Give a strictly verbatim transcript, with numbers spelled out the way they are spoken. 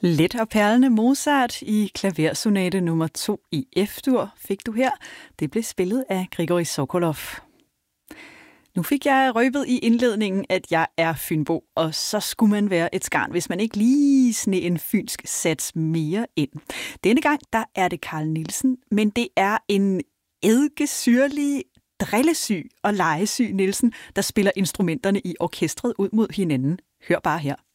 Let og perlende Mozart i klaversonate nummer to i F-dur fik du her. Det blev spillet af Grigorij Sokolov. Nu fik jeg røbet i indledningen, at jeg er fynbo, og så skulle man være et skarn, hvis man ikke lige sne en fynsk sats mere ind. Denne gang, der er det Carl Nielsen, men det er en eddikesyrlig, drillesyg og legesyg Nielsen, der spiller instrumenterne i orkestret ud mod hinanden. Hør bare her.